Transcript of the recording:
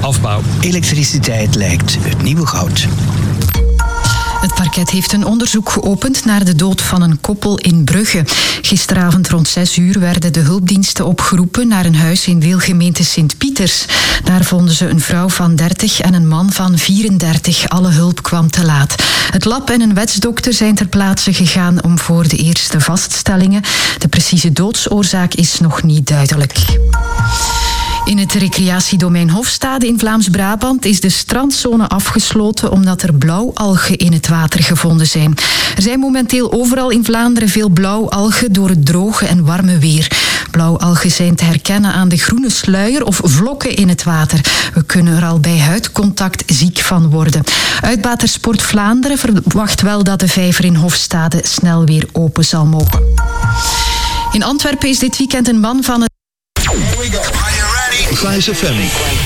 afbouw. Elektriciteit lijkt het nieuwe goud. Het parket heeft een onderzoek geopend naar de dood van een koppel in Brugge. Gisteravond rond 6:00 werden de hulpdiensten opgeroepen naar een huis in deelgemeente Sint-Pieters. Daar vonden ze een vrouw van 30 en een man van 34. Alle hulp kwam te laat. Het lab en een wetsdokter zijn ter plaatse gegaan om voor de eerste vaststellingen. De precieze doodsoorzaak is nog niet duidelijk. In het recreatiedomein Hofstade in Vlaams-Brabant is de strandzone afgesloten omdat er blauwalgen in het water gevonden zijn. Er zijn momenteel overal in Vlaanderen veel blauwalgen door het droge en warme weer. Blauwalgen zijn te herkennen aan de groene sluier of vlokken in het water. We kunnen er al bij huidcontact ziek van worden. Uitbater Sport Vlaanderen verwacht wel dat de vijver in Hofstade snel weer open zal mogen. In Antwerpen is dit weekend een man van het Vice FM.